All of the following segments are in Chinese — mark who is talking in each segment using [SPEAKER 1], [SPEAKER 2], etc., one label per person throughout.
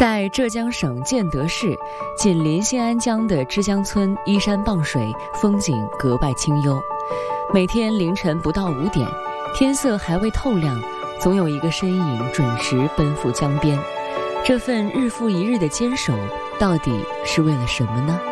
[SPEAKER 1] 在浙江省建德市紧邻新安江的枝江村，依山傍水，风景格外清幽。每天凌晨不到5点，天色还未透亮，总有一个身影准时奔赴江边。这份日复一日的坚守，到底是为了什么呢？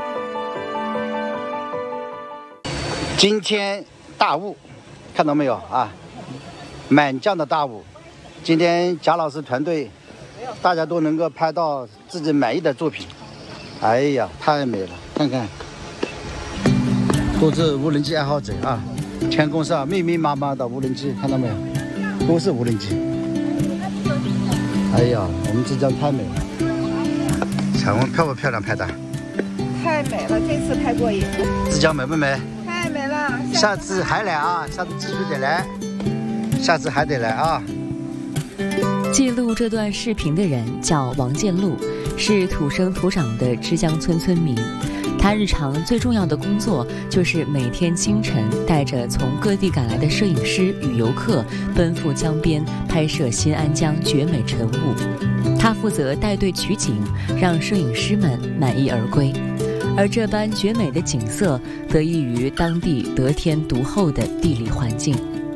[SPEAKER 2] 今天大雾，看到没有啊？满江的大雾。今天贾老师团队，大家都能够拍到自己满意的作品。哎呀，太美了！看看，都是无人机爱好者啊！天空上密密麻麻的无人机，看到没有？都是无人机。哎呀，我们浙江太美了。彩虹漂不漂亮？拍的？
[SPEAKER 3] 太美了，这次太过瘾了。
[SPEAKER 2] 浙江美不美？
[SPEAKER 3] 太美了！
[SPEAKER 2] 下次还来啊！下次继续得来，下次还得来啊！
[SPEAKER 1] 记录这段视频的人叫王建禄，是土生土长的枝江村村民。他日常最重要的工作就是每天清晨带着从各地赶来的摄影师与游客奔赴江边拍摄新安江绝美晨雾。他负责带队取景，让摄影师们满意而归。而这般绝美的景色得益于当地得天独厚的地理环境。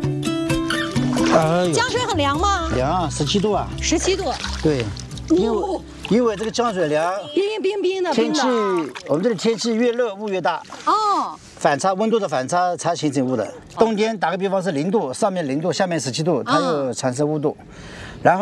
[SPEAKER 4] 江水很凉吗？
[SPEAKER 2] 凉，17度啊。
[SPEAKER 4] 17度。
[SPEAKER 2] 对，因为这个江水凉，
[SPEAKER 4] 冰的。
[SPEAKER 2] 天气，我们这里天气越热雾越大。
[SPEAKER 4] 哦。
[SPEAKER 2] 反差温度的反差才形成雾的。冬天打个比方是0度，上面0度，下面17度，它又产生雾度。